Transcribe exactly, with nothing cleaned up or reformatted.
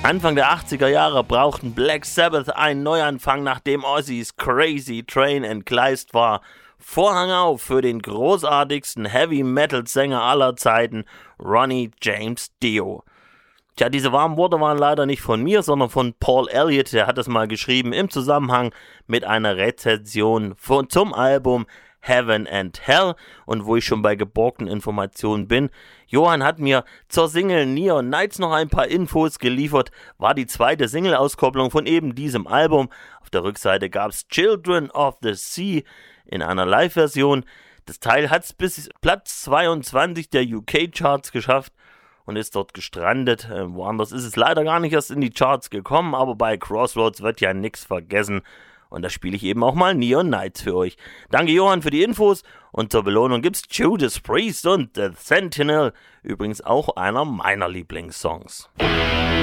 Anfang der achtziger Jahre brauchten Black Sabbath einen Neuanfang, nachdem Ozzys Crazy Train entgleist war. Vorhang auf für den großartigsten Heavy-Metal-Sänger aller Zeiten, Ronnie James Dio. Tja, diese warmen Worte waren leider nicht von mir, sondern von Paul Elliott. Der hat es mal geschrieben im Zusammenhang mit einer Rezension von, zum Album Heaven and Hell. Und wo ich schon bei geborgten Informationen bin, Johann hat mir zur Single Neon Nights noch ein paar Infos geliefert. War die zweite Single-Auskopplung von eben diesem Album. Auf der Rückseite gab es Children of the Sea in einer Live-Version. Das Teil hat es bis Platz zweiundzwanzig der U K-Charts geschafft und ist dort gestrandet. Äh, woanders ist es leider gar nicht erst in die Charts gekommen, aber bei Crossroads wird ja nichts vergessen. Und da spiele ich eben auch mal Neon Nights für euch. Danke Johann für die Infos und zur Belohnung gibt's Judas Priest und The Sentinel, übrigens auch einer meiner Lieblingssongs.